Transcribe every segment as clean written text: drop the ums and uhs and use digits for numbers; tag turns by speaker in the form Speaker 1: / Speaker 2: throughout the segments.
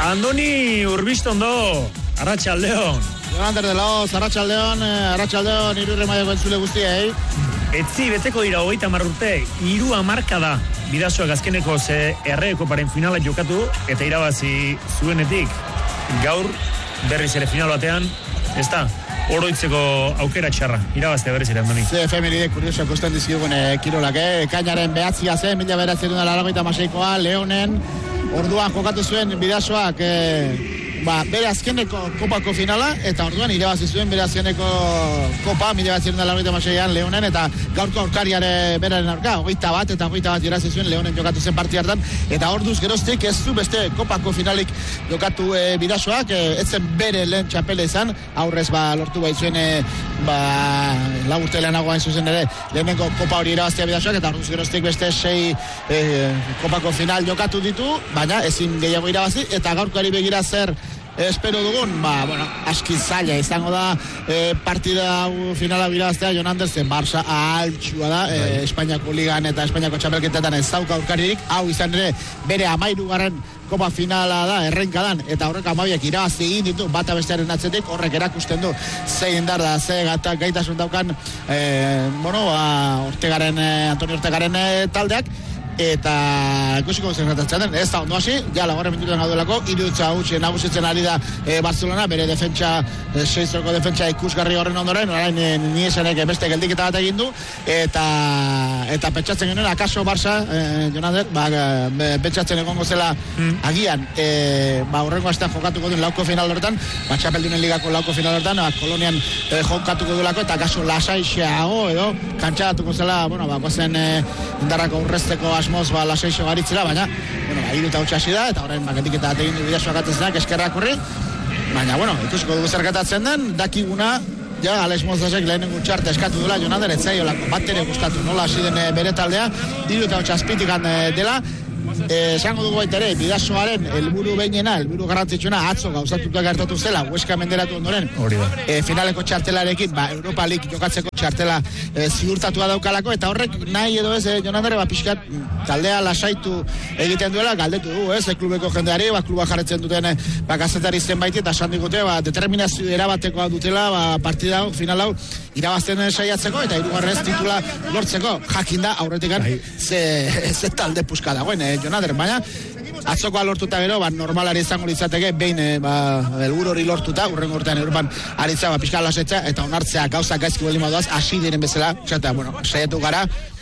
Speaker 1: Andoni Urbistondo, arratsaldeon.
Speaker 2: Jonander de Laoz, arratsaldeon, Irurre Maiako entzule guztiei.
Speaker 1: Etzi beteko dira 30 urte, 3 hamarkada Bidasoak azkeneko errekoparen finala jokatu eta irabazi zuenetik. Gaur berriz ere final batean, ez da, oroitzeko aukera txarra, irabaztea berriz ere, Andoni.
Speaker 2: Efemeride kurioso ikusten dizkigun kirolak, ekainaren 9 zen, 1986koa, Leonen, orduan jokatu zuen Bidasoak, bere azkeneko kopako finala, eta orduan irabazi zuen bere azkeneko kopa, 1986an Leonen, eta gaurko aurkariare beraren aurka, 21 eta 21 irabazi zuen Leonen jokatu zen parti hartan, eta orduz geroztik ez du beste kopako finalik jokatu Bidasoak, etzen bere lehen txapele izan, aurrez lortu baitzuen lau urte lehenago hain zuzen ere lehenengo kopa hori irabaztea Bidasoak, eta orduz geroztik beste 6 kopako final jokatu ditu, baina ezin gehiago irabazi, eta gaurkoari begira zer espero dugun, aski zaila izango da partida finala birabaztea, Jonander, zen Barça ahaltsua da, Espainiako ligan eta Espainiako txapelketetan ez dauka aurkaririk, hau izan ere bere 13. Kopa finala da, errenkadan, eta horrek 12 irabazi egin ditu, bata bestearen atzetik, horrek erakusten du zein indar da, ze gaitasun daukan Antonio Ortegaren taldeak, eta ikusiko zentratatzen den, ez da ondo hasi, ja lagorren minutuan gaudelako, 3-0 nagusitzen ari da Barcelona, bere defentsa, 6-0ko defentsa ikusgarri horren ondoren, orain Niesenek beste geldiketa bat egin du, eta pentsatzen genuen, akaso Barça, Jonander, pentsatzen egongo zela agian, horrengo astean jokatuko duen lauko final horretan, Txapeldunen ligako lauko final horretan, Kolonian jokatuko duelako, eta akaso lasaixeago edo, kantxatuko zela, gozen indarrako urrezteko asmoz lasaixo garitzela, baina, 3-8 hasi da, eta horrein geldiketa egin du Bidasoak atzenak, eskerrak horri, baina, ikusiko dugu zerkatatzen den, dakiguna, ja, Alex Mozasek lehenengo txarte eskatu dela, Jonander, etzailolako bat ere gustatu, nola hasi den bere taldea, 3-8 azpitikan dela, esango dugu baita ere, Bidasoaren helburu behinena, helburu garrantzitsuna, atzo gauzatuta gertatu zela, Huesca menderatu ondoren, finaleko txartelarekin, Europa League jokatzeko txartela ziurtatua daukalako, eta horrek nahi edo ez, Jonander, pixkat taldea lasaitu egiten duela, galdetu du, klubeko jendeari, kluba jarretzen duten kazetari zenbaiti, eta esan digute, determinazio erabatekoa dutela, partida hau, final hau, irabazten saiatzeko, eta hirugarren titula lortzeko, jakinda, aurretikan, ze talde puska dagoen, Jonander, baina atzokoa lortuta gero, normalari izango litzateke, behin helburu hori lortuta, urrengo urtean Europan aritza, pixka lasetza, eta onartzea gauzak gaizki baldin badoaz, hasi diren bezala, saiatu gara,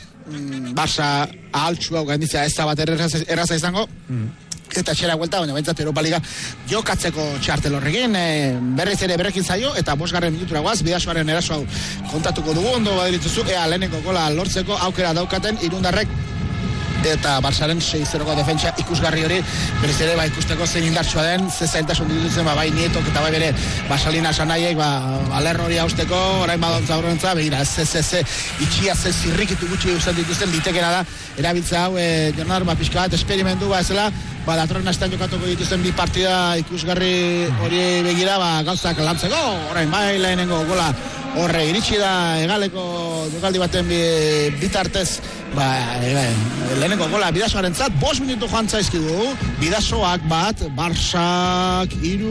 Speaker 2: Barça ahaltsua gainditzea ez da bat erraza izango, eta txera guelta, baina bentsat Europa Liga jokatzeko txartel horrekin, berriz ere berrekin zaio, eta 5. minutura guaz, Bidasoaren eraso hau kontatuko dugu, ondo badirituzu, lehenengo gola lortzeko aukera daukaten irundarrek, eta Barçaren 6-0ko defentsa ikusgarri hori, berriz ere ikusteko zein indartsua den, ze zailtasun ditutzen, bai Nietok eta bai bere Basalina Sanaiek, alerro hori hausteko, orain badontza horrentza, begira, itxia zirrikitu gutxi usten dituzten, litekena da, erabiltza hau, Jonar, pixka bat, esperimentu zela, datorren astean jokatuko dituzten bi partida ikusgarri hori begira, gauzak lantzeko, orain bai lehenengo gola horre iritsi da egaleko jokaldi baten bitartez, lehenengo gola Bidasoaren zat, 5 minutu joan zaizkidu, Bidasoak bat, Barsak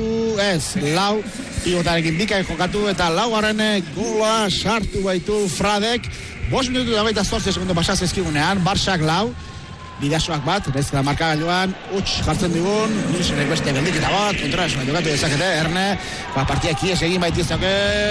Speaker 2: 4 pivotarekin bikain jokatu, eta 4. gola sartu baitu Fradek, 5 minutu da baita 8 segundo pasaz ezkigunean, Barsak 4, Bidasoak bat, rezkada markagailuan, jartzen digun, Niesenek beste geldiketa bat, kontra jokatu dezakete, Erne, partia kies egin baitizake,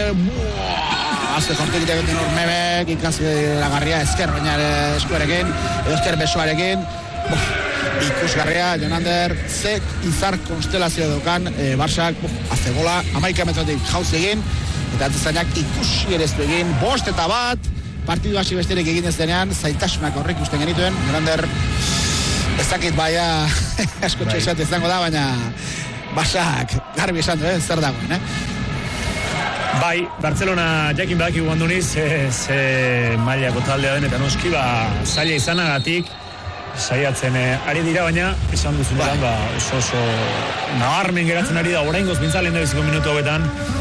Speaker 2: azte jortik egiten hor Mebek, ikasi lagarria esker bainare eskuarekin, edo esker besoarekin, ikusgarria, Jonander, ze izar konstelazio daukan, Barsak, azte gola, 11 metrotik jauz egin, eta atzainak ikusi ere ez du egin, 5 eta bat, partidu hasi besterik egin ez denean, zaitasunak horrek usten genituen, Jonander, ez dakit baia asko txoizat izango da, baina Barsak garbi esan du, zer dagoen,
Speaker 1: Bai, Barcelona jakin badakigu Andoniz, ze mailako taldea den, eta noski, zaila izanagatik, saiatzen ari dira, baina esan duzunean, oso nabarmen geratzen ari da, oraingoz bintzalen da biziko minutu hobetan,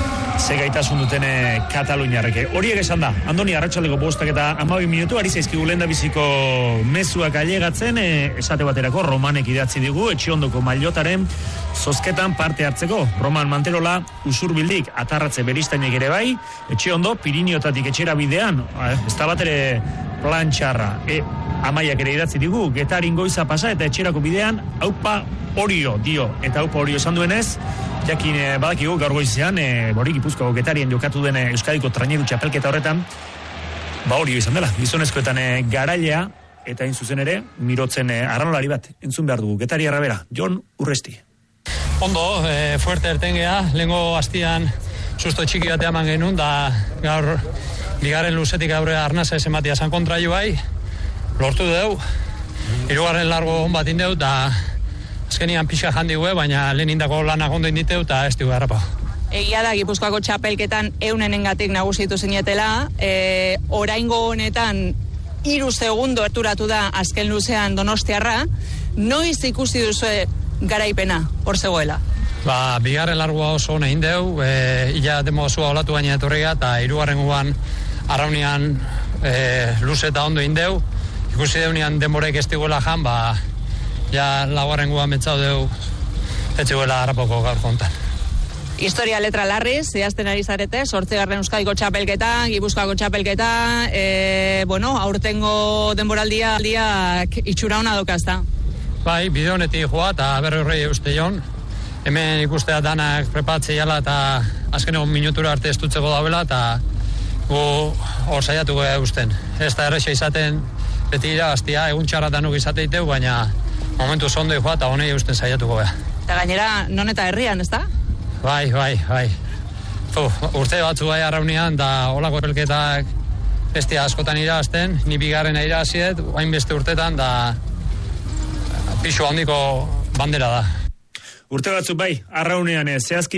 Speaker 1: ze gaitasun duten Kataluniarrek. Horiek esan da, Andoni arratsaldeko 5 eta 12 minutu, ari zaizkigu lehendabiziko mezuak ailegatzen, esate baterako Romanek idatzi digu, Etxiondoko maillotaren zozketan parte hartzeko. Roman Manterola usurbildik atarratze beristainek ere bai, Etxiondo Piriniotatik etxera bidean, ez da bat ere plan txarra. Amaiak ere idatzi digu, Getarin goiza pasa eta etxerako bidean, aupa Orio dio, eta aupa Orio esan duenez, jakin badakigu gaur goizean, Gipuzkoako Getarien jokatu den Euskadiko traineru txapelketa horretan, Orio izan dela, gizonezkoetan garailea, eta hain zuzen ere, mirotzen arraunlari bat, entzun behar dugu, Getari Arrabera, Jon Urresti.
Speaker 3: Ondo, fuerte ertengea, lehengo hastian susto txiki bat eman genuen, da gaur bigarren luzetik aurre arnaza ez ematia zan kontra bai, lortu deu, hirugarren largo hon bat indeu, da azkenian pixa jandi gue, baina lehen indako lanak ondo inditeu, eta ez dugu harrapa.
Speaker 4: Egia da, Gipuzkoako txapelketan eunenengatik nagusitu zinetela, oraingo honetan 3 segundo erturatu da azken luzean Donostiarra, noiz ikusi duzue garaipena, hor zegoela?
Speaker 3: Bigarren largoa oso hona indeu, ila demozua olatu gaina etorriga, eta hirugarren guan arraunean luze eta ondo indeu, ikusi deunean denborek ez diguela jan, ja laugarren guan metzau deu, ez diguela harrapoko gaur kontan.
Speaker 4: Historia letra larriz, zehazten ari zarete, 8. Euskadiko txapelketa, Gipuzkoako txapelketa, aurtengo denboraldiak itxura hona dokazta.
Speaker 3: Bai, bide honetik joa, eta berri horrei uste jon, hemen ikustea danak prepatze jala, eta azkeneko minutura arte ez dutzeko dauela, eta gu hor saiatu gara usten. Ez da erresa izaten beti irabaztia, egun txarratanuk izateiteu, baina momentu zondo joa, eta honei usten saiatuko gara.
Speaker 4: Eta gainera, non eta herrian, ez da?
Speaker 3: Bai. Urte batzu bai arraunean, da holako pelketak bestia askotan irabazten, ni bigarren irabaziet, hain beste urtetan, da pixu handiko bandera da.
Speaker 1: Urte batzu bai, arraunean zehazki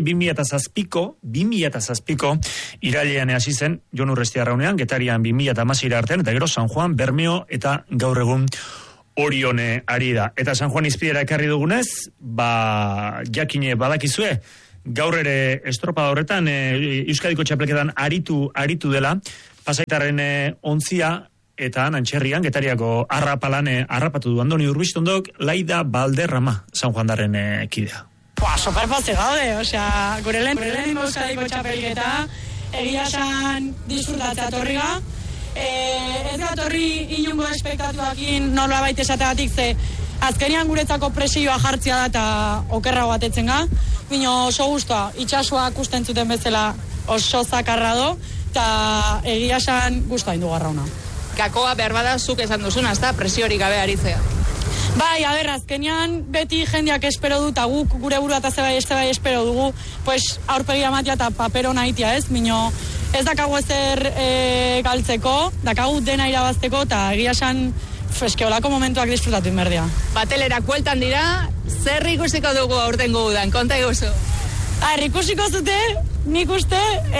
Speaker 1: 2007ko irailean hasi zen Jon Urresti arraunean, Getarian 2016 artean, eta gero San Juan, Bermeo eta gaur egun Orione ari da. Eta San Juan izpidera ekarri dugunez, jakine badakizue, gaur ere estropada horretan, Euskadiko txapelketan aritu dela, Pasaitarren ontzia, eta Antxerrian, Getariako harrapatu du Andoni Urbistondok, Laida Valderrama, San Juan darren kidea.
Speaker 5: Superpoze gaude, gure lehen Euskadiko txapelketa, egia esan disfrutatzea torriga, ez gatorri inungo espektatuakin nola baita esategatik, ze azkenian guretzako presioa jartzia da eta okerra batetzen ga, bino oso guztua, itxasuak usten zuten bezala oso zakarra do, eta egia esan guztua indu garrauna.
Speaker 4: Gakoa behar bada zuk esan duzuna, ez da, presiorik gabe aritzea.
Speaker 5: Bai, azkenean beti jendeak espero du, eta guk gure burua eta zebai espero dugu, aurpegia matia eta papero nahitia ez, mino ez dakagu ezer galtzeko, dakagu dena irabazteko, eta egia esan olako momentuak disfrutatu inberdia.
Speaker 4: Batelerak bueltan dira, zer ikusiko dugu aurtengo udan, konta eguzu?
Speaker 5: Ikusiko zute, nik uste,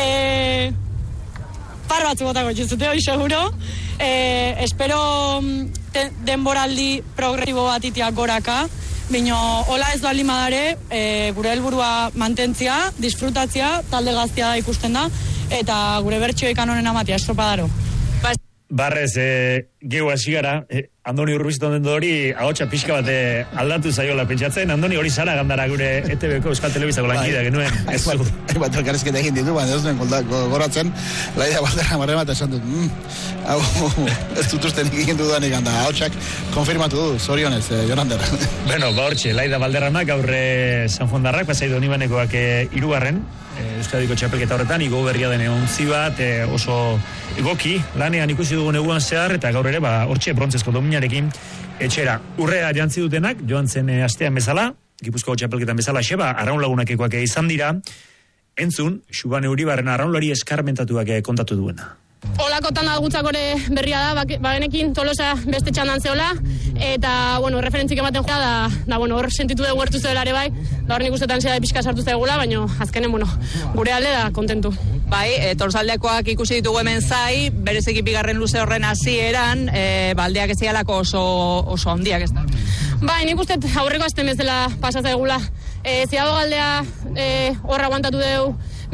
Speaker 5: par batzu botako txuzute, hoi seguro. Espero denboraldi progresibo bat itiak goraka, bino hola ez baldin badare, gure helburua mantentzia, disfrutatzia, talde gaztia da ikusten da, eta gure bertxioikan honen amatia, estropadaro.
Speaker 1: Barrez, gehu hasi gara, Andoni Urbiztonden hori ahotsa pixka bat aldatu zaiola pentsatzen. Andoni, hori zara gandara gure ETV-ko Euskal Telebizako lankidea genuen.
Speaker 2: Bat elkarrezketa egin ditu, baina ez duen goratzen, Laida Valderrama bat esan dut, ez dut usten egin dudanik handa, ahotsak konfirmatu du, zorionez, Jonander.
Speaker 1: Bueno, hortxe, Laida Valderrama gaur San Juan darrak, pasaido Nibanekoak 3. Euskadiko txapelketa horretan, igo berria den ontzi bat, oso egoki, lanean ikusi dugun eguan zehar, eta gaur ere, hortxe, brontzezko dominarekin etxera. Urrea jantzi dutenak, joan zen astean bezala, Gipuzkoako txapelketan bezala, arraun lagunakekoak izan dira, entzun, Xubane Uribarren arraunlari eskarmentatuak kontatu duena.
Speaker 6: Olakotan gutzakore berria da, bagenekin Tolosa beste txandan zeola, eta, referentzik ematen joa da, hor sentitu dugu gertu zeolare bai, da hor nik ustetan zera pixka sartu zegula, baina azkenen, gure alde da kontentu.
Speaker 4: Bai, Tolosaldekoak ikusi ditugu hemen zai, bereziki bigarren luze horren hasieran, baldeak ez zialako oso handiak ez da.
Speaker 6: Bai, nik uste aurreko azten bezala pasa zaigula. Ziago galdea hor aguantatu dugu,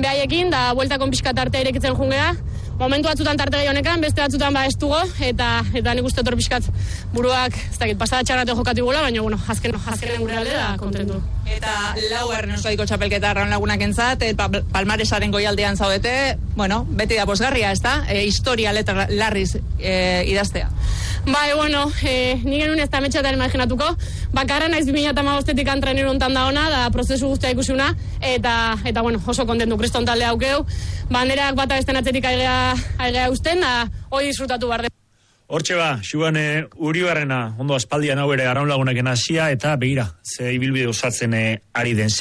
Speaker 6: behaiekin, da bueltakon pixka tartea irekitzen jungea. Momentu batzutan tarte gehi honekan, beste batzutan ez dugu, eta nik uste etor pixkat buruak, ez dakit, pasada txarrate jokatu gula, baina, bueno, azkenen gure alde da kontentu.
Speaker 4: Eta laugarren Euskadiko txapelketa Arraun Lagunak entzat, palmaresaren goialdean zaudete, bueno, beti da posgarria, ez da? Historia letra larriz idaztea.
Speaker 6: Bai, bueno, ni genuen ez da metxetan imaginatuko, bakarra naiz 2015-etik antrenero hontan da ona, da prozesu guztia ikusiuna, eta bueno, oso kontentu kriston talde haukeu, banderak bata besten atzetik aigea usten, da hoi disfrutatu barde.
Speaker 1: Hortxe ba, Xuan Uribarrena, ondo aspaldian hau ere Arraun Lagunaken hasia, eta begira, ze ibilbide osatzen ari den.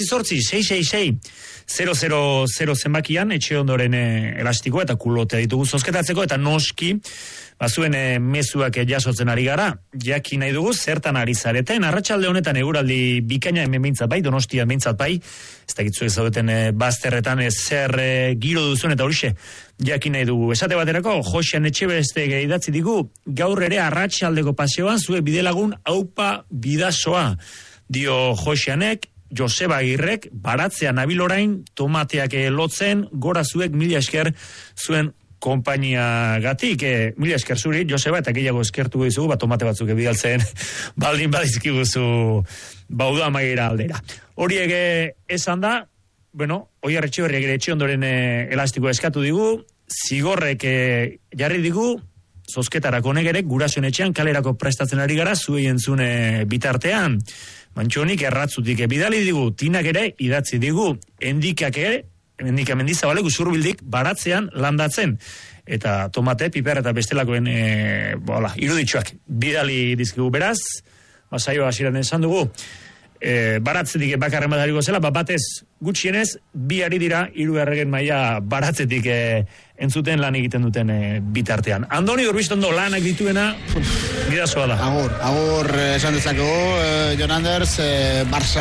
Speaker 1: 6-8-6-6-6-0-0-0 zenbakian, etxe ondoren elastikoa eta kulotea ditugu zozketatzeko, eta noski, bazuen mezuak jasotzen ari gara, jakin nahi dugu zertan ari zareten, arratsalde honetan eguraldi bikaina hemen behintzat bai, Donostia behintzat bai, ez dakitzu ez zaudeten bazterretan zer giro duzuen eta horixe, jakin nahi dugu. Esate baterako, Josean Etxebeste idatzi digu, gaur ere arratsaldeko paseoan zue bidelagun aupa bidasoa, dio Joseanek, Joseba Agirrek, baratzean nabil orain, tomateak lotzen, gora zuek mila esker zuen konpainia gatik, mila esker zuri, Joseba, eta gehiago eskertu dizugu, tomate batzuk bidaltzen baldin badizkiguzu bauda maiera aldera. Horiek esan da, bueno, Oiar Etxeberriak ere etxe ondoren elastikoa eskatu digu, zigorrek jarri digu, zozketarako negerek, gurasoen etxean kalerako prestatzen ari gara, zuei entzune bitartean, Mantxonik erratzutik bidali digu, Tinak ere idatzi digu, Endika Mendizabale Usurbildik baratzean landatzen. Eta tomate, piper eta bestelakoen iruditxoak bidali dizkigu beraz, saio hasieran esan dugu, baratzetik bakarren bat hariko zela, batez gutxienez, bi ari dira, 3 erregen maila baratzetik entzuten lan egiten duten bitartean. Andoni Urbiztondo lanak dituena, bidazoa da.
Speaker 2: Agur esan dezakegu, Jon Anders, Barça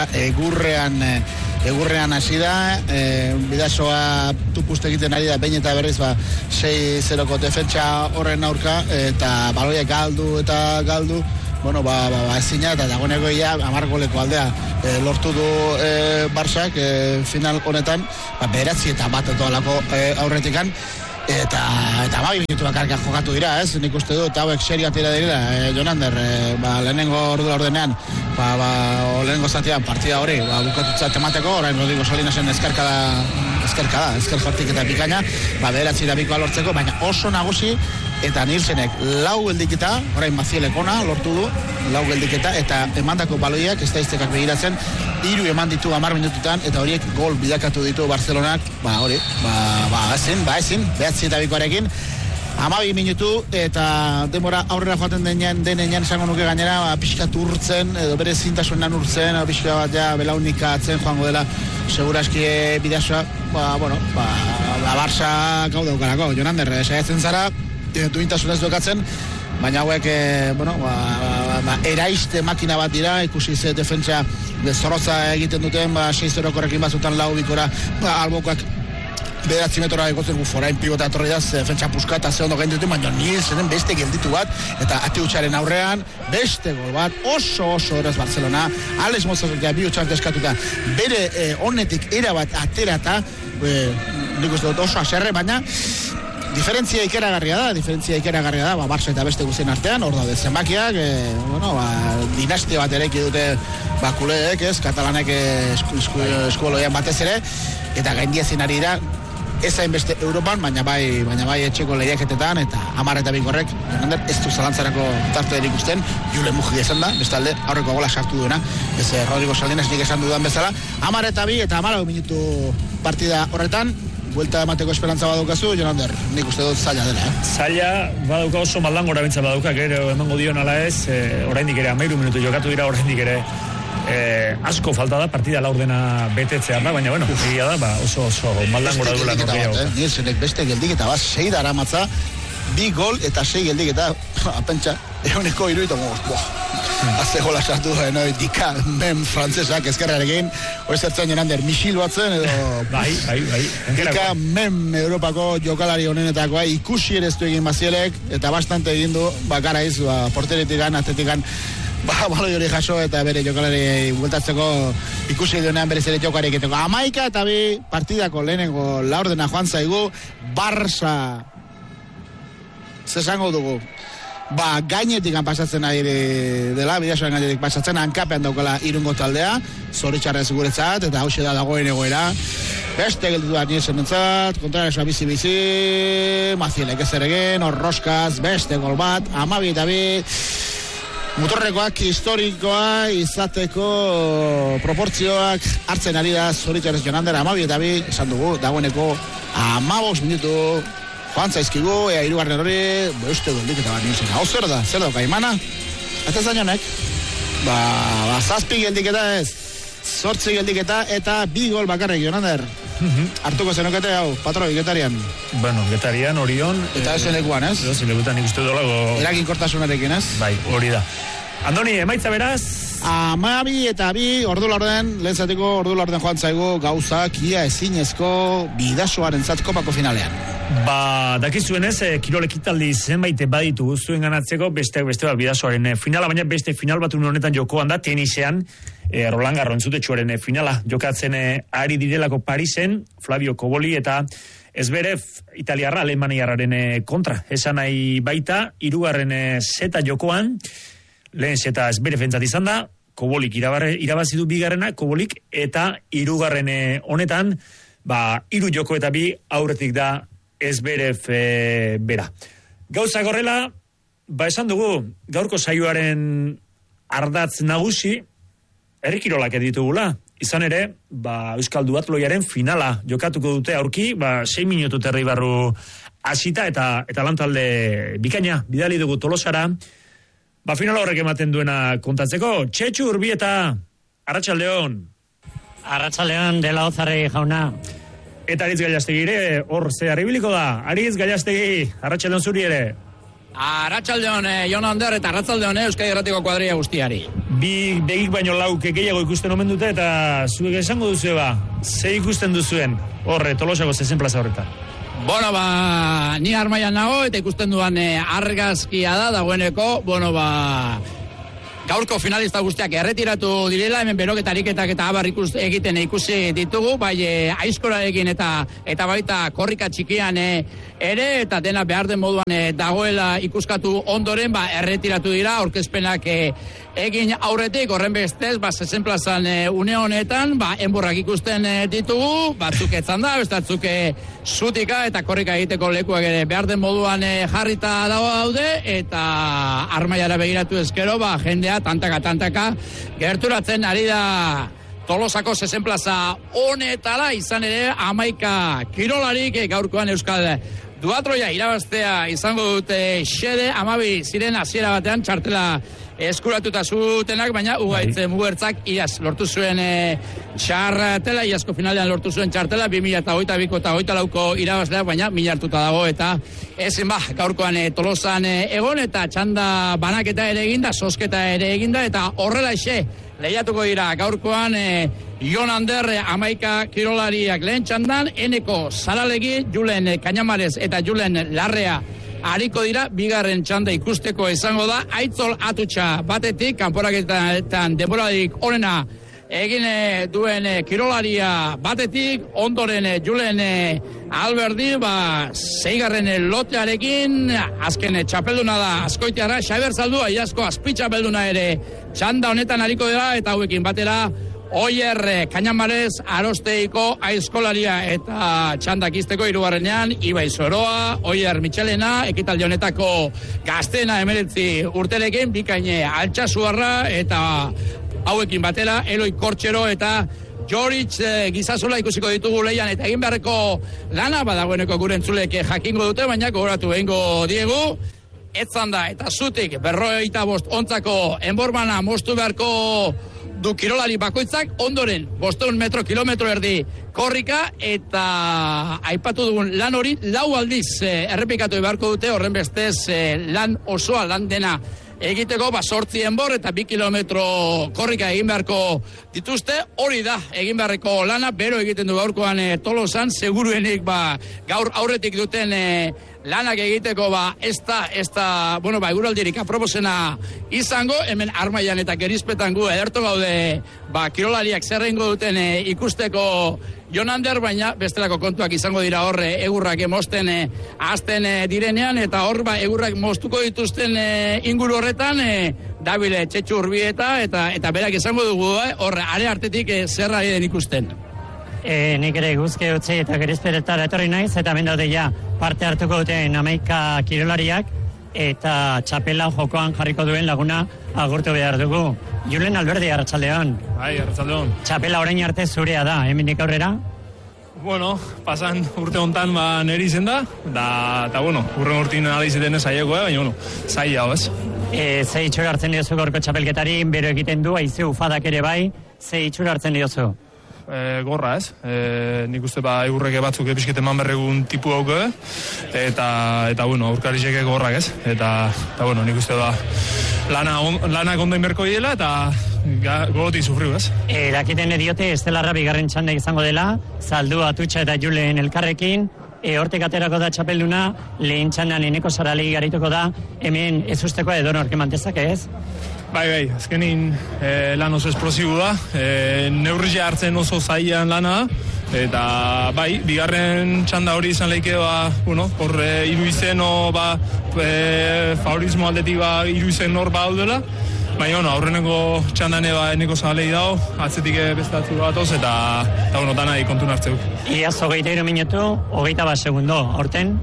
Speaker 2: egurrean hasi da, bidazoa tupuste egiten ari da, behin eta berriz 6-0ko defentsa horren aurka, eta baloiak galdu, bueno, ezina, eta dagoeneko ia 10 goleko aldea lortu du Barçak final honetan, 9 eta bat edoalako aurretikan, eta 12 minutu bakarka jokatu dira, ez? Nik uste du, eta hauek serio atera dira, Jon Ander, lehenengo ordula ordenean, lehenengo zatean partida hori, bukatutzat emateko, orain Rodrigo Salinasen esker jartik eta pikaina, 9 eta bikoa lortzeko, baina oso nagusi, eta Nilsenek 4 geldiketa, orain Mazielekona lortu du, 4 geldiketa, eta emandako baloiak, ez da iztekak begiratzen, 3 eman ditu 10 minututan, eta horiek gol bidakatu ditu Barcelonak, ezin, 9 eta bikoarekin, 12 minutu, eta denbora aurrera joaten denean esango nuke gainera, pixkat urtzen, edo bere zintasunan urtzen, pixka bat ja belaunika atzen joango dela, seguraski bidazoa, Barça gau daukarako, Jon Ander, saiatzen zara, duintasunez dokatzen, baina hauek, eraiste makina bat dira, ikusi ze defentsa zorotza egiten duten, 6-0 korrekin batzutan 4 bikora, albokoak 9 metrora egotzen forain pivota atorri da, defentsa puskata ze ondo gainduten, baina Nielsenen beste gelditu bat, eta ati utxaren aurrean, beste gol bat, oso eraz Barcelona, Alex Mozartek bi utxak deskatuta, bere honetik erabat aterata, nik uste dut oso aserre, baina diferentzia ikeragarria da, Barça eta beste guztien artean, hor daude zenbakiak, dinastia bat ere dute kuleek, katalanek eskuoloian batez ere, eta gaindia zinari dira, ez hainbeste Europan, baina bai etxeko lehiaketetan, eta 10 eta bikorrek, ez du zalantzarako tarte ikusten, Jule Muji esan da, bestalde, aurreko gola sartu duena, ez Rodrigo Salinas nik esan dudan bezala, 10 eta 2 eta 14 minutu partida horretan, buelta emateko esperantza badaukazu, Jon Ander, nik uste dut zaila dela.
Speaker 1: Zaila badauka oso maldangora bintza badauka, gero emango dion ala ez, oraindik ere 13 minutu jokatu dira, oraindik ere asko falta da, partida laurdena betetzea da, baina bueno, egia da, oso maldangora duela norgehiago.
Speaker 2: Nielsenek beste geldiketa bat, 6 dara matza, 2 gol eta 6 geldiketa, apentsa, eguneko iruditu, azte gola sartu da, dika, frantzesak ezkerrarekin, hori zertzen Jon Ander, misil batzen, edo...
Speaker 1: Bai.
Speaker 2: Dika, Europako jokalari honenetakoa, ikusi ere ez du egin Mazielek, eta bastante egin du, garaiz, porteretikan, atetikan, baloi hori jaso eta bere jokalari bueltatzeko ikusi duenean berez ere jokarik eteko. 11 eta 2 partidako lehenengo laurdena joan zaigu. Barça zesango dugu gainetik pasatzen ari dela, Bidasoaren gainetik pasatzen, hankapean daukala Irungo taldea, zoritxarrez guretzat, eta hause da dagoen egoera. Beste gelditu da Nielsen entzat, kontraresoa bizi-bizi, Mazielek ez eregen, Orroskaz, beste gol bat, 12 eta 2, mutorrekoak historikoa izateko proportzioak hartzen ari da zoritxarrez Jonander, 12 eta 2, esan dugu, dagoeneko 15 minutu, joan zaizkigu, hirugarren hori, beste goldik eta bat Nielsen. Hau zer dauka, imana? Eta zainonek, zazpi geldiketa ez, 8 geldiketa eta 2 gol bakarrik, Jonander. Hartuko zenokete hau, patroi, Getarian.
Speaker 1: Bueno, Getarian, Orion.
Speaker 2: Eta ez elekuan, ez?
Speaker 1: Ez elekutan ikustu dolago.
Speaker 2: Erakin kortasunarekin, ez?
Speaker 1: Bai, hori da. Andoni, emaitza beraz?
Speaker 2: 12 eta 2, ordu laurden joan zaigu gauzak ia ezinezko Bidasoaren kopako finalean.
Speaker 1: Dakizuen ez, kirol ekitaldi zenbait baditu zuen ganatzeko, beste Bidasoaren finala, baina beste final bat honetan jokoan da, tenisean, Roland Garros entzutetxuaren finala jokatzen ari direlako Parisen, Flavio Koboli eta Zverev italiarra alemaniarraren kontra. Esan nahi baita, 3. seta jokoan, lehen seta Zverev entzat izan da, Kobolik irabazi du 2. Kobolik, eta 3. honetan, 3 joko eta 2 aurretik da Zverev bera. Gauza gorrela, esan dugu, gaurko saioaren ardatz nagusi, herrikirolak ditugula. Izan ere, Euskal Duatloiaren finala jokatuko dute aurki, 6 minutu terri barru hasita eta lantalde bikaina bidali dugu Tolosara. Finala horrek ematen duena kontatzeko. Txetxu Urbieta, Arratsaldeon.
Speaker 7: Arratsaldeon dela Ozarri jauna.
Speaker 1: Eta Aritz Gallastegi ere, hor ze arribiliko da. Aritz Gallastegi, Arratsaldeon zuri ere.
Speaker 8: Arratsaldeon Jon Ander eta arratsaldeon Euskadi Irratiko kuadrilla guztiari.
Speaker 1: Bi begik baino lauke gehiago ikusten omen dute eta zuek esango duzu ze ikusten duzuen horre Tolosako zezen plaza horretan.
Speaker 8: Bueno, ni Armaian nago eta ikusten duan argazkia da dagoeneko, gaurko finalista guztiak erretiratu direla, hemen beroketariketak eta abar egiten ikusi ditugu, bai aizkorarekin eta baita korrika txikian ere, eta dena behar den moduan dagoela ikuskatu ondoren, erretiratu dira, aurkezpenak egin aurretik, horren bestez, zezen plazan une honetan, enborrak ikusten ditugu, batzuk etzan da, bestatzuk zutika eta korrika egiteko lekuak ere behar den moduan jarrita daude, eta Armaiara begiratu ezkero, jendea tantaka gerturatzen ari da Tolosako zezen plaza honetara, izan ere 11 kirolarik gaurkoan Euskal Duatloia irabaztea izango dute xede, 12 ziren hasiera batean txartela eskuratuta zutenak, baina Ugaitz Mugertzak iaz lortu zuen txartela, iazko finalean lortu zuen txartela, 2022ko eta 2024ko irabazleak, baina min hartuta dago, eta ezin gaurkoan Tolosan egon, eta txanda banaketa ere eginda, sosketa ere eginda, eta horrela lehiatuko dira gaurkoan Jon Ander 11 kirolariak lehen txandan, Eneko Zaralegi, Julen Kañamarez eta Julen Larrea hariko dira, 2. txanda ikusteko izango da, Aitzol Atutxa batetik, kanporaketan denboradik onena egin duen kirolaria batetik, ondoren Julen Alberdi, 6. lotearekin, azken txapelduna da Azkoitiarra, Xaber Zaldua, iazko azpitxapelduna ere txanda honetan hariko dira, eta hauekin batera Oier Kañamarez Arosteiko aizkolaria eta txandak izteko 3. Ibai Zoroa, Oier Michelena, ekitaldi honetako gaztena 19 urterekin, bikaine Altxasuarra, eta hauekin batera Eloi Kortxero eta Joritz Gizazola ikusiko ditugu leian, eta egin beharreko lana badagoeneko gure entzulek jakingo dute, baina gogoratu egingo diegu, etzan da eta zutik 55 ontzako enbormana moztu beharko du kirolari bakoitzak, ondoren 500 metro, kilometro erdi korrika, eta aipatu dugun lan hori 4 aldiz errepikatu beharko dute, horren bestez lan osoa, lan dena egiteko, 8 enbor eta 2 kilometro korrika egin beharko dituzte, hori da egin beharreko lana, bero egiten du gaurkoan Tolosan, seguruenik gaur aurretik duten lanak egiteko ez da, bueno, eguraldirik aproposena izango, hemen Armaian eta Gerizpetan gu ederto gaude, kirolariak zerrengo duten ikusteko Jonander, baina bestelako kontuak izango dira horre egurrak emosten azten direnean, eta hor egurrak moztuko dituzten inguru horretan, Dabile Txetxu Urbieta, eta berak izango dugu, horre, are artetik zerrari den ikusten.
Speaker 7: Nik ere guzke utzi eta Gerizperetara etorri naiz, eta bendaude ja parte hartuko duten 11 kirolariak, eta txapela jokoan jarriko duen laguna agurtu behar dugu. Julen Alberdi, arratsaldeon.
Speaker 9: Bai, arratsaldeon.
Speaker 7: Txapela orain arte zurea da, hemendik aurrera?
Speaker 9: Bueno, pasan urte hontan neri izen da, eta bueno, urren urtin ala izeten ez aieko, baina bueno, zai hau ez.
Speaker 7: Ze itxura hartzen diozu gorko txapelketari, bero egiten du, haize ufadak ere bai, ze itxura hartzen diozu?
Speaker 9: Gorra ez, nik uste egurreke batzuk episkete eman berregun tipu hauke, eta bueno, aurkarizeke gorrak ez, eta bueno, nik uste lanak ondoin berko diela, eta gogoti sufriu ez.
Speaker 7: Dakiten ediote, Estelarra bigarren txanda izango dela, Zaldu, Atutxa eta Julen elkarrekin, hortek aterako da txapelduna, lehen txandan Eneko Saralegi garituko da, hemen ez usteko edo norke mantezak ez?
Speaker 9: Bai, azkenin lan oso esplosibu da, neurrizia hartzen oso zailan lana, eta bai, bigarren txanda hori izan leike, hor hiru izen, favorismo aldetik hiru izen hor daudela, baina aurreneko txandane Eneko Saralegi dago, atzetik bestatzu batoz, eta dana kontun hartzeu.
Speaker 7: Iaz 23 minutu, 21 segundo, horten?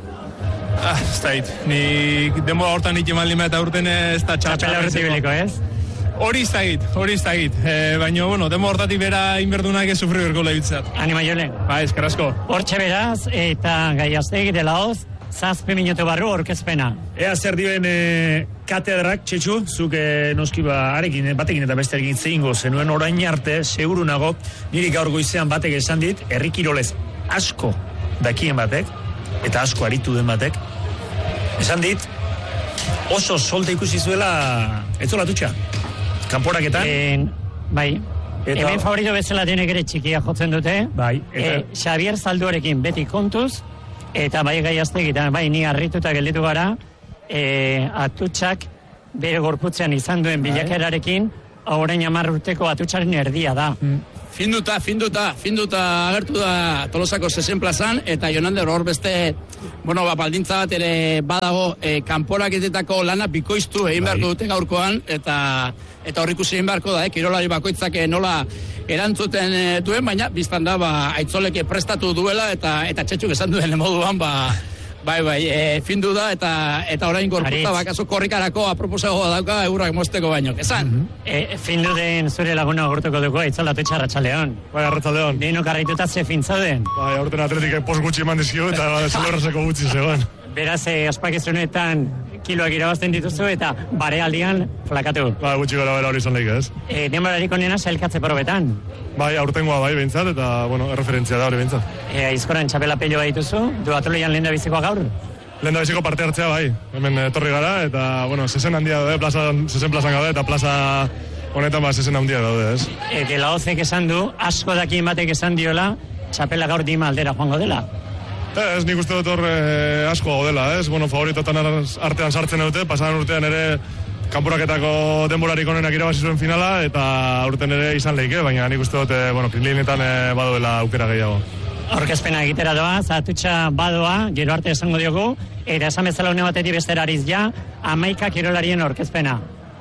Speaker 9: Ez da hit, nik denbora hortan nik eman lima eta urten ez da
Speaker 7: txapela horretik beliko, ez?
Speaker 9: Hori ez da hit, baina, denbora hortatik bera inberdunak ez sufri berko lehitzat.
Speaker 7: Anima Jole.
Speaker 9: Eskerrasko.
Speaker 7: Hortxe beraz, eta Gaiaztegi dela hoz, 7 minutu barru orkezpena.
Speaker 1: Ea zer dioen katedrak, Txetxu, zuk noski arekin, batekin eta besterekin zeingo zenuen orain arte, seguru nago, niri gaur goizean batek esan dit, herri kirolez asko dakien batek, eta asko aritu den batek, esan dit, oso solte ikusi zuela etzola Atutxa. Kanporaketan.
Speaker 7: Bai. Hemen favorito bezala denek ere txikia jotzen dute.
Speaker 1: Bai.
Speaker 7: Xavier Zalduarekin beti kontuz, eta bai Gaiaztegi, bai ni harrituta gelditu gara, Atutxak bere gorputzean izan duen bilakerarekin, orain 10 urteko Atutxaren erdia da.
Speaker 8: Finduta agertu da Tolosako 60 plazan, eta Jonander hor beste, baldintza bat ere badago, kanporaketetako lana bikoiztu egin beharko dute gaurkoan, eta hor ikusi egin beharko da, kirolari bakoitzak nola erantzuten duen, baina biztan da, aitzoleke prestatu duela, eta Txetxuk esan duen moduan, findu da, eta orain gorputza bakaso korrikarako aproposagoa dauka eurrak mozteko baino. Esan?
Speaker 7: Findu den zure laguna agurtuko dugu, Aitzol Atutxa, arratsaldeon.
Speaker 10: Bai, arratsaldeon.
Speaker 7: Denok harrituta ze fintzauden.
Speaker 10: Bai, aurten atletik post gutxi eman dizkio, eta zelorrazeko gutxi zegoen.
Speaker 7: Beraz, ospakizunetan kiloak irabazten dituzu, eta barealdian flakatu.
Speaker 10: Bai, gutxi gara bera hori izan lehik, ez?
Speaker 7: Denborarik onena sailkatze probetan.
Speaker 10: Bai, aurtengoa bai behintzat, eta, erreferentzia da hori behintzat.
Speaker 7: Aizkoran txapela pelioa dituzu, duatoloian lehen da bizikoa gaur?
Speaker 10: Lehen da biziko parte hartzea bai, hemen etorri gara, eta, sesen handia daude, sesen plazan gaude, eta plaza honetan sesen handia daude, ez?
Speaker 7: Dela hozek esan du, asko dakien batek esan diola, txapela gaur dima aldera joango dela.
Speaker 10: Ez, nik uste dut hor asko gaudela, ez? Favoritotan artean sartzen dute, pasadan urtean ere kanporaketako denborarik onenak irabazi zuen finala, eta urten ere izan lehike, baina nik uste dut, kilinetan badoela aukera gehiago.
Speaker 7: Aurkezpena egitera doa, Atutxa badoa, gero arte esango diogu, eta esan bezala une batetik besterariz ja, 11 kirolarien aurkezpena.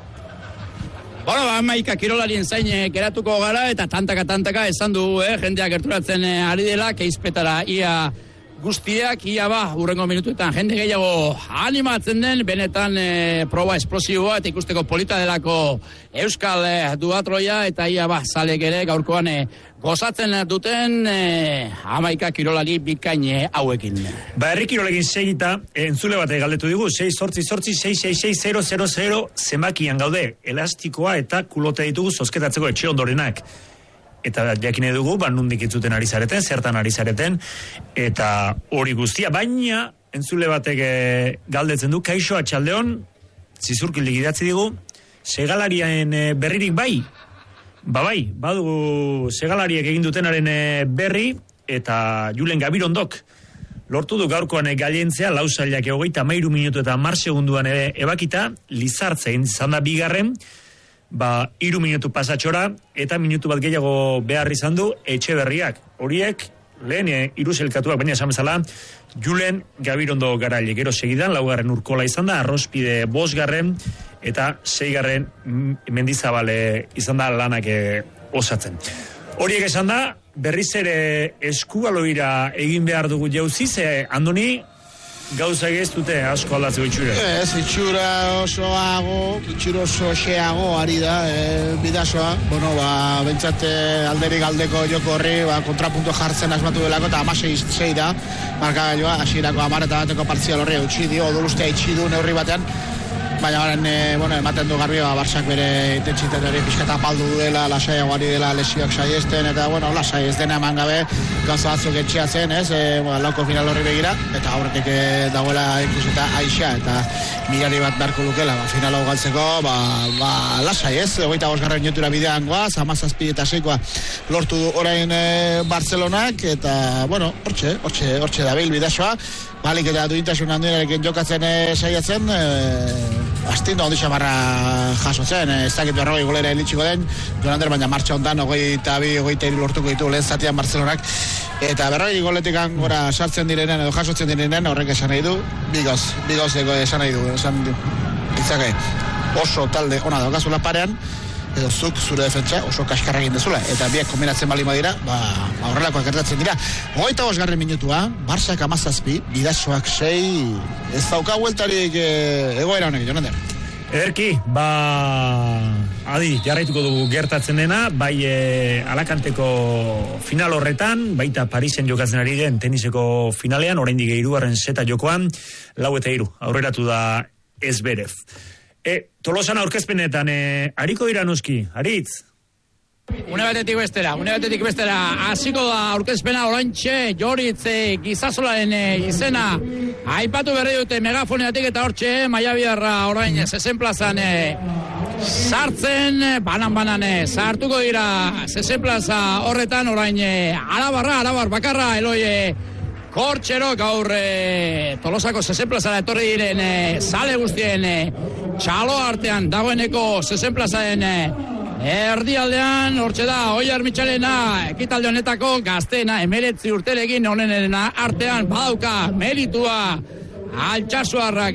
Speaker 8: 11 kirolarien zain geratuko gara, eta tantaka esan dugu, jendeak gerturatzen ari dela, keizpetara ia guztiak, urrengo minutuetan jende gehiago animatzen den, benetan proba esplosiboa eta ikusteko polita delako Euskal Duatroia, eta zalek ere gaurkoan gozatzen duten 11 kirolari bikain hauekin.
Speaker 1: Herri kirolekin segita, entzule bat galdetu digu, 6-8-6-6-6-0-0-0 zenbakian gaude, elastikoa eta kulote ditugu zozketatzeko etxe ondorenak. Eta jakine dugu, nondik itzuten ari zareten, zertan ari zareten, eta hori guztia. Baina, entzule batek galdetzen du, kaixo atxaldeon, zizurkilik idatzi digu, segalarien berririk bai? Bai, badugu segalariek egin dutenaren berri, eta Julen Gabirondok lortu du gaurkoan gailentzea, lausailak 33 minutu eta 10 segunduan ere ebakita, Lizartze izan da bigarren, 3 minutu pasatxora, eta minutu bat gehiago behar izan du Etxeberriak. Horiek, lehen iruzelkatuak, baina esan bezala, Julen Gabirondo Garaile. Gero segidan, 4. Urkola izan da, Arrospide 5. eta 6. Mendizabale izan da lanak osatzen. Horiek esan da, berriz ere eskubaloira egin behar dugu jauzi, ze Andoni gauza ez dute asko aldatzeko itxura.
Speaker 2: Ez, itxura oso xeago ari da, Bidasoa. Bueno, bentsat alderik aldeko joko horri, kontrapuntu jartzen asmatu delako, eta 16 da, markagailua, hasierako 10 eta bateko partzial horri utzi dio, odolustea itxi du neurri batean, baina horren, ematen du garbi, Barsak bere intentsitateari pixkata apaldu duela, lasaiago ari dela lesioak saiesten, eta, lasai ez dena eman gabe, gauza batzuk etxeatzen, lauko final horri begira, eta horretik dagoela ikuseta aixa, eta mirari bat beharko lukela, final hau galtzeko, lasai ez, 25. minutura bidean goaz, 17 eta 6 lortu du orain Barcelonak, eta, hortxe dabil Bidasoa, balik eta duintasun handienarekin jokatzen saiatzen, astindu handi xamarra jasotzen, ez dakit 40 golera elitxiko den, Jonander, baina martxa ondan 22-23 lortuko ditu lehen zatian Barcelonak, eta 40 goletik gora sartzen direnen edo jasotzen direnen horrek esan nahi du, bigoz esan nahi du, esan ditzake oso talde ona daukazula parean, edo zuk zure defentsa oso kaskarra egin dezula, eta biak kombinatzen bali badira, horrelakoak gertatzen dira. 25. minutua, Barsak 17, Bidasoak 6, ez dauka hueltarik egoera honek, Jonander.
Speaker 1: Ederki, adi, jarraituko dugu gertatzen dena, bai Alakanteko final horretan, baita Parisen jokatzen ari den teniseko finalean, oraindik 3. seta jokoan, 4-3, aurreratu da Zverev. Tolosan aurkezpenetan, hariko dira noski, Aritz?
Speaker 8: Une batetik bestera, hasiko da aurkezpena oraintxe, Joritz Gizazolaren izena, aipatu berri dute megafoneatik eta hortxe, Maiabiarra orain zezen plazan sartzen, banan sartuko dira zezen plaza horretan orain, Arabar bakarra, Eloi Kortxero gaur Tolosako zezen plazara etorri diren sale guztien txalo artean dagoeneko zezen plazaren erdialdean, hortxe da, Oiar Mitxalena, ekitalde honetako gaztena, 19 urterekin honenen artean badauka meritua Altxasuarrak